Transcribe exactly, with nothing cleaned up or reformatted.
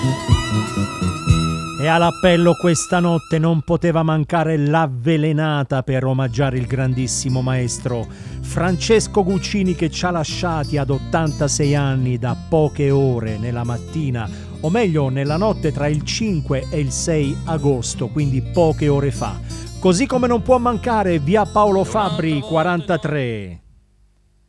E all'appello questa notte non poteva mancare l'avvelenata per omaggiare il grandissimo maestro Francesco Guccini, che ci ha lasciati ad ottantasei anni da poche ore nella mattina, o meglio nella notte tra il cinque e il sei agosto, quindi poche ore fa. Così come non può mancare via Paolo Fabbri quarantatré.